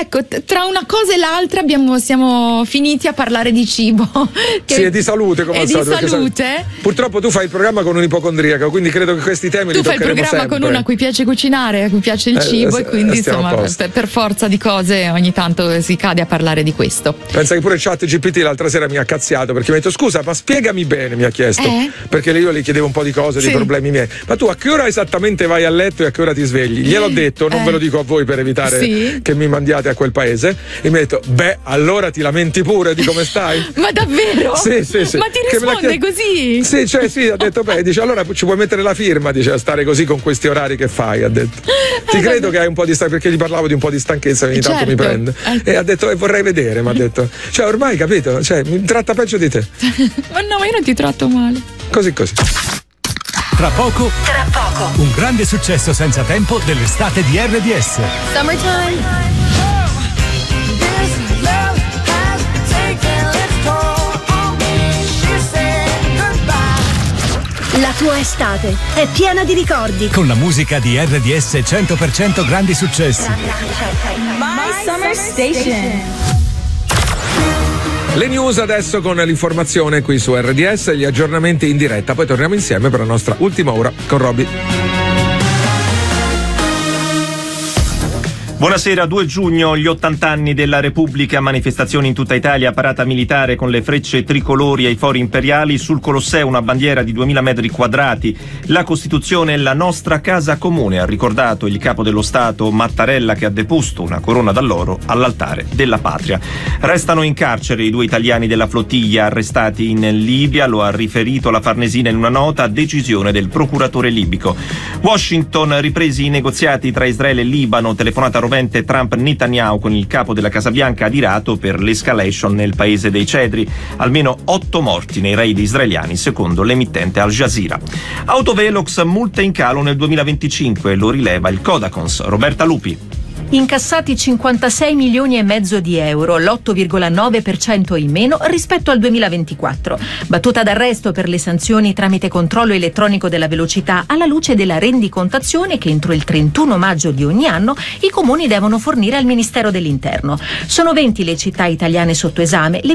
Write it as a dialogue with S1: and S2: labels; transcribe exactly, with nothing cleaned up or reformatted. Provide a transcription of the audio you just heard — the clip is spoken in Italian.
S1: ecco, t- tra una cosa e l'altra abbiamo, siamo finiti a parlare di cibo. Che
S2: sì, e di salute come
S1: e
S2: al
S1: di
S2: solito.
S1: salute.
S2: Purtroppo tu fai il programma con un ipocondriaco, quindi credo che questi temi
S1: tu
S2: li
S1: fai il
S2: toccheremo
S1: programma
S2: sempre.
S1: con una a cui piace cucinare, a cui piace il
S2: Eh,
S1: cibo,
S2: eh,
S1: e quindi
S2: stiamo a
S1: insomma
S2: posto.
S1: per, per forza di cose ogni tanto si cade a parlare di questo.
S2: Pensa che pure Chat G P T l'altra sera mi ha cazziato perché mi ha detto scusa, ma spiegami bene, mi ha chiesto,
S1: eh?
S2: perché io gli chiedevo un po' di cose,
S1: Sì.
S2: di problemi miei, ma tu a che ora esattamente vai a letto e a che ora ti svegli? Gliel'ho detto, non
S1: Eh.
S2: ve lo dico a voi per evitare
S1: Sì.
S2: che mi mandiate a quel paese, e mi ha detto beh allora ti lamenti pure di come stai.
S1: Ma davvero?
S2: Sì, sì, sì.
S1: Ma ti
S2: Che me l'ha
S1: risponde
S2: chied-
S1: così?
S2: Sì, cioè sì, ha detto beh, dice allora ci puoi mettere la firma, dice, a stare così con questi orari che fai, ha detto. Ti
S1: Eh,
S2: credo
S1: vabbè.
S2: che hai un po' di stanchezza, perché gli parlavo di un po' di stanchezza, ogni tanto
S1: Certo.
S2: mi prende.
S1: Eh.
S2: E ha detto e vorrei vedere, mi ha detto. Cioè ormai capito, cioè mi tratta peggio di te.
S1: Ma no, ma io non ti tratto male.
S2: Così così.
S3: Tra poco,
S4: Tra poco.
S3: un grande successo senza tempo dell'estate di R D S.
S1: Summertime.
S4: La tua estate è piena di ricordi.
S3: Con la musica di R D S cento per cento grandi successi.
S5: My Summer Station.
S2: Le news adesso con l'informazione qui su R D S, gli aggiornamenti in diretta, poi torniamo insieme per la nostra ultima ora con Robby.
S6: Buonasera, due giugno, gli ottanta anni della Repubblica, manifestazioni in tutta Italia, parata militare con le frecce tricolori ai fori imperiali, sul Colosseo una bandiera di duemila metri quadrati. La Costituzione è la nostra casa comune, ha ricordato il capo dello Stato Mattarella, che ha deposto una corona d'alloro all'altare della patria. Restano in carcere i due italiani della flottiglia arrestati in Libia, lo ha riferito la Farnesina in una nota, decisione del procuratore libico. Washington, ripresi i negoziati tra Israele e Libano, telefonata rovente Trump-Netanyahu con il capo della Casa Bianca adirato per l'escalation nel paese dei cedri. Almeno otto morti nei raid israeliani, secondo l'emittente Al Jazeera. Autovelox, multe in calo nel duemilaventicinque, lo rileva il Codacons. Roberta Lupi.
S7: Incassati cinquantasei milioni e mezzo di euro, l'otto virgola nove per cento in meno rispetto al duemilaventiquattro. Battuta d'arresto per le sanzioni tramite controllo elettronico della velocità alla luce della rendicontazione che entro il trentuno maggio di ogni anno i comuni devono fornire al Ministero dell'Interno. Sono venti le città italiane sotto esame, le